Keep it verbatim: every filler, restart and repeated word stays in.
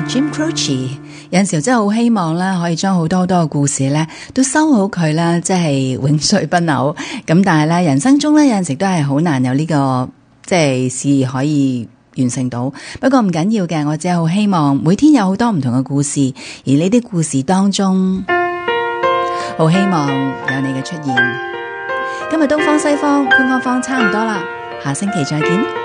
Jim Croce 有陣時候真係好希望啦，可以將好多好多嘅故事咧都收好佢啦，即係永垂不朽。咁但係咧，人生中咧有陣時都係好難有呢個即係事可以完成到。不過唔緊要嘅，我只係好希望每天有好多唔同嘅故事，而呢啲故事當中，好希望有你嘅出現。今日東方西方潘安芳差唔多啦，下星期再見。